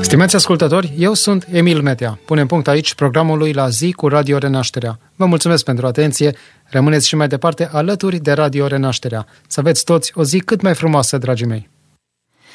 Stimați ascultători, eu sunt Emil Metea. Punem punct aici programului La zi cu Radio Renașterea. Vă mulțumesc pentru atenție. Rămâneți și mai departe alături de Radio Renașterea. Să aveți toți o zi cât mai frumoasă, dragii mei.